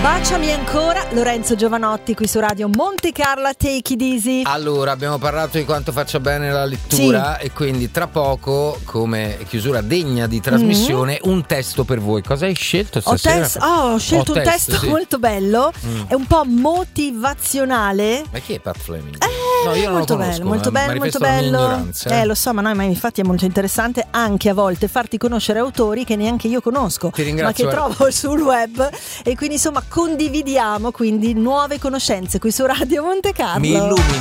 Baciami ancora, Lorenzo Giovanotti qui su Radio Monte Carlo, Take It Easy. Allora, abbiamo parlato di quanto faccia bene la lettura, sì. E quindi tra poco, come chiusura degna di trasmissione, un testo per voi. Cosa hai scelto stasera? Ho scelto un testo sì. molto bello, è un po' motivazionale. Ma chi è Pat Fleming? No, io non molto lo conosco, bello, molto bello, molto bello. Lo so, ma no, ma infatti è molto interessante anche a volte farti conoscere autori che neanche io conosco, Ti ringrazio, ma che trovo sul web, e quindi insomma condividiamo quindi nuove conoscenze qui su Radio Monte Carlo. Mi illumini.